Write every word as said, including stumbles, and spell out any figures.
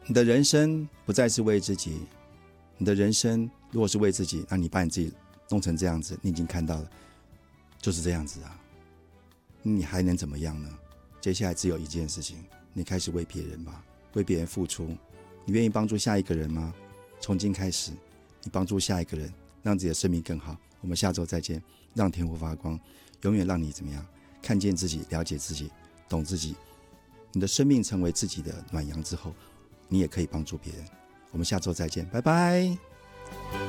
你的人生不再是为自己，你的人生如果是为自己，那你把你自己弄成这样子，你已经看到了，就是这样子啊，你还能怎么样呢？接下来只有一件事情，你开始为别人吧，为别人付出。你愿意帮助下一个人吗？从今开始，你帮助下一个人，让自己的生命更好。我们下周再见，让天赋发光，永远让你怎么样？看见自己，了解自己，懂自己。你的生命成为自己的暖阳之后，你也可以帮助别人。我们下周再见，拜拜。